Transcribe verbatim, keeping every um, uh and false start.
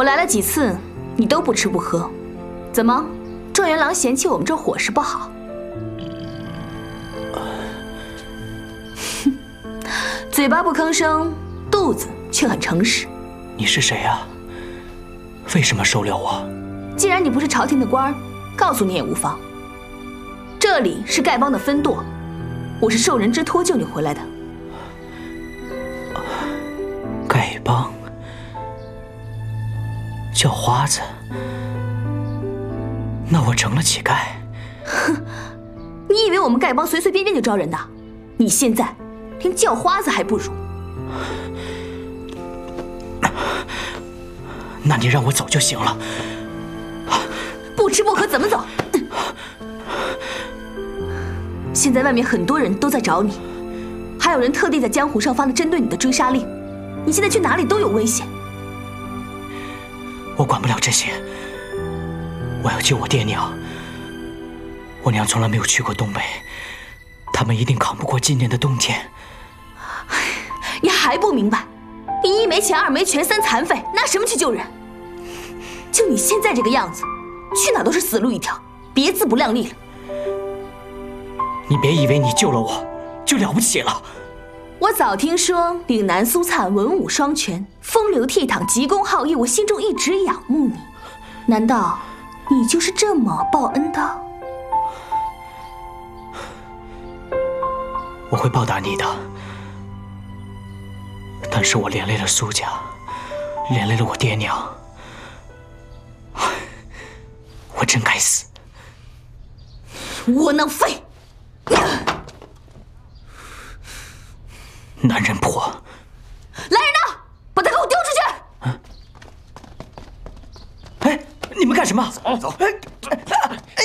我来了几次，你都不吃不喝，怎么？状元郎嫌弃我们这伙食不好？哼，嘴巴不吭声，肚子却很诚实。 你是谁呀？为什么收留我？ 既然你不是朝廷的官儿，告诉你也无妨。这里是丐帮的分舵，我是受人之托救你回来的。 丐帮？叫花子？那我成了乞丐？ 哼，你以为我们丐帮随随便便就招人的？你现在连叫花子还不如。 那你让我走就行了。 不吃不喝怎么走？现在外面很多人都在找你，还有人特地在江湖上发了针对你的追杀令，你现在去哪里都有危险。 我管不了这些，我要救我爹娘。我娘从来没有去过东北，他们一定扛不过今年的冬天。 你还不明白？你一没钱，二没权，三残废，拿什么去救人？就你现在这个样子，去哪都是死路一条，别自不量力了。 你别以为你救了我就了不起了。 我早听说岭南苏灿文武双全，风流倜傥，急公好义，我心中一直仰慕你。难道你就是这么报恩的？ 我会报答你的，但是我连累了苏家，连累了我爹娘，我真该死。 窝囊废！ 男人婆！ 来人呐，把他给我丢出去！ 啊！哎，你们干什么？走走！哎！